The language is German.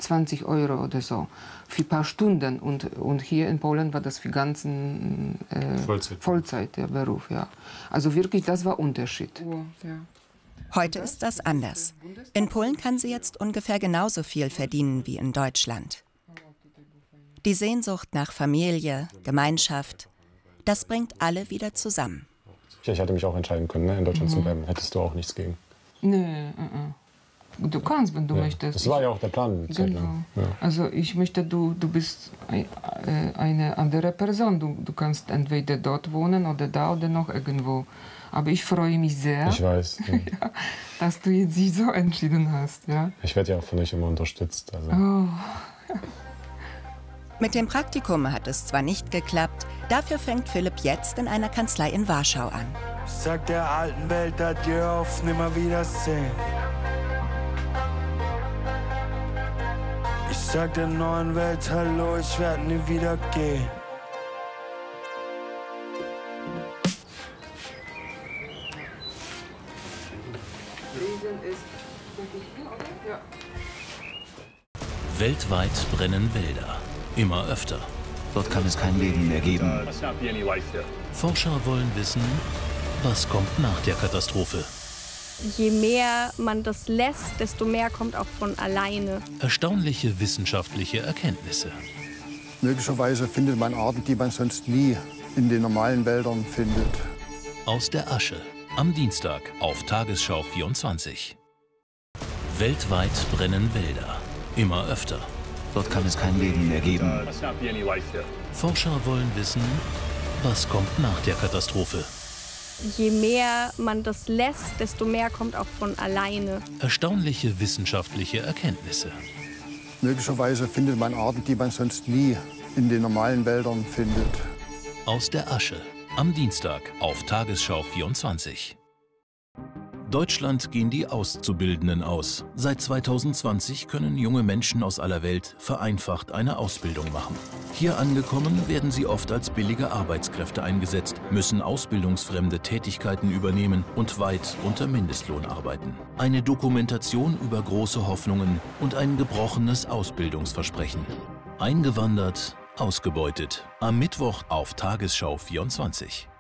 20 € oder so für ein paar Stunden. Und hier in Polen war das für ganzen Vollzeit der Beruf. Ja. Also wirklich, das war Unterschied. Heute ist das anders. In Polen kann sie jetzt ungefähr genauso viel verdienen wie in Deutschland. Die Sehnsucht nach Familie, Gemeinschaft, das bringt alle wieder zusammen. Ich hätte mich auch entscheiden können, ne, in Deutschland zu bleiben. Hättest du auch nichts gegen? Nee, du kannst, wenn du möchtest. Das war ja auch der Plan. Genau. Ja. Also ich möchte, du bist eine andere Person. Du kannst entweder dort wohnen oder da oder noch irgendwo. Aber ich freue mich sehr, ich weiß, ja, dass du jetzt dich so entschieden hast. Ja? Ich werde ja auch von euch immer unterstützt. Also. Oh. Mit dem Praktikum hat es zwar nicht geklappt, dafür fängt Philipp jetzt in einer Kanzlei in Warschau an. Ich sag der alten Welt adieu, auf Nimmerwiedersehen. Ich sag der neuen Welt hallo, ich werde nie wieder gehen. Weltweit brennen Wälder. Immer öfter. Dort kann es kein Leben mehr geben. Forscher wollen wissen, was kommt nach der Katastrophe. Je mehr man das lässt, desto mehr kommt auch von alleine. Erstaunliche wissenschaftliche Erkenntnisse. Möglicherweise findet man Arten, die man sonst nie in den normalen Wäldern findet. Aus der Asche. Am Dienstag auf Tagesschau 24. Weltweit brennen Wälder. Immer öfter. Dort kann es kein Leben mehr geben. Forscher wollen wissen, was kommt nach der Katastrophe. Je mehr man das lässt, desto mehr kommt auch von alleine. Erstaunliche wissenschaftliche Erkenntnisse. Möglicherweise findet man Arten, die man sonst nie in den normalen Wäldern findet. Aus der Asche. Am Dienstag auf Tagesschau 24. Deutschland gehen die Auszubildenden aus. Seit 2020 können junge Menschen aus aller Welt vereinfacht eine Ausbildung machen. Hier angekommen werden sie oft als billige Arbeitskräfte eingesetzt, müssen ausbildungsfremde Tätigkeiten übernehmen und weit unter Mindestlohn arbeiten. Eine Dokumentation über große Hoffnungen und ein gebrochenes Ausbildungsversprechen. Eingewandert, ausgebeutet. Am Mittwoch auf Tagesschau 24.